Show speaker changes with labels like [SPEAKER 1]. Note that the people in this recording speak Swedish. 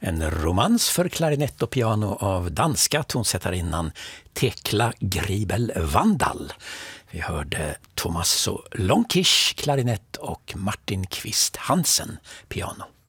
[SPEAKER 1] En romans för klarinett och piano av danska tonsättarinnan Tekla Gribel Vandal. Vi hörde Tommaso Lonkish klarinett och Martin Kvist Hansen piano.